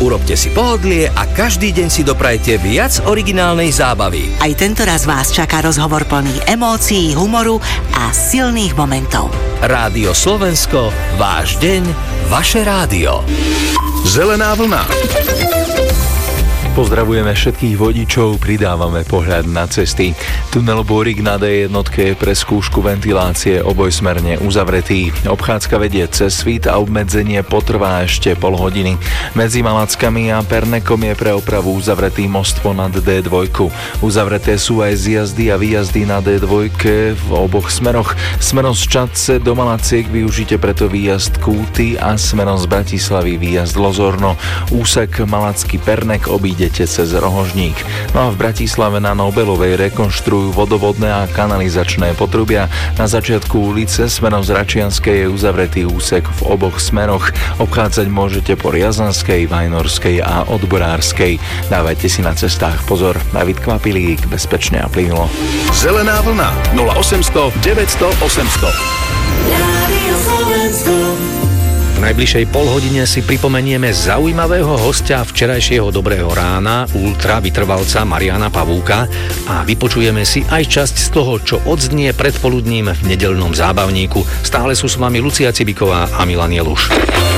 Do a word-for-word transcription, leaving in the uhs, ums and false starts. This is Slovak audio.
Urobte si pohodlie a každý deň si doprajte viac originálnej zábavy. Aj tento raz vás čaká rozhovor plný emócií, humoru a silných momentov. Rádio Slovensko, váš deň, vaše rádio. Zelená vlna. Pozdravujeme všetkých vodičov, pridávame pohľad na cesty. Tunel Bórik na dé jedna je pre skúšku ventilácie obojsmerne uzavretý. Obchádzka vedie cez Svit a obmedzenie potrvá ešte pol hodiny. Medzi Malackami a Pernekom je pre opravu uzavretý most ponad dé dva. Uzavreté sú aj zjazdy a výjazdy na dé dva v oboch smeroch. Smerom z Čadce do Malaciek využite preto výjazd Kúty a smerom z Bratislavy výjazd Lozorno. Úsek Malacký Pernek obíde cez Rohožník. No a v Bratislave na Nobelovej rekonštruujú vodovodné a kanalizačné potrubia. Na začiatku ulice smerom z Račianskej je uzavretý úsek v oboch smeroch. Obchádzať môžete po Riazanskej, Vajnorskej a Odborárskej. Dávajte si na cestách pozor. David Kvapilík, bezpečne a plynulo. Zelená vlna nula osemsto deväťsto osemsto. V najbližšej polhodine si pripomenieme zaujímavého hostia včerajšieho Dobrého rána, ultra vytrvalca Mariana Pavúka a vypočujeme si aj časť z toho, čo odznie predpoludním v nedeľnom zábavníku. Stále sú s vami Lucia Cibiková a Milan Jeluš.